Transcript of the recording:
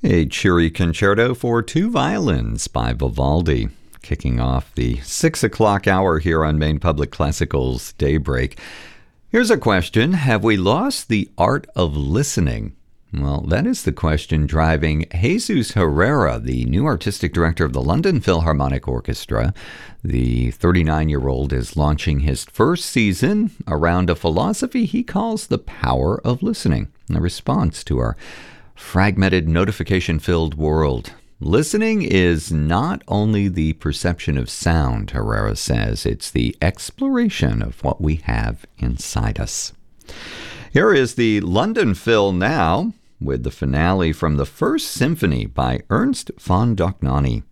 A cheery concerto for two violins by Vivaldi, kicking off the 6 o'clock hour here on Maine Public Classical's Daybreak. Here's a question. Have we lost the art of listening? Well, that is the question driving Jesus Herrera, the new artistic director of the London Philharmonic Orchestra. The 39-year-old is launching his first season around a philosophy he calls the power of listening, a response to our fragmented, notification-filled world. Listening is not only the perception of sound, Herrera says, it's the exploration of what we have inside us. Here is the London Phil now, with the finale from the First Symphony by Ernst von Dohnanyi.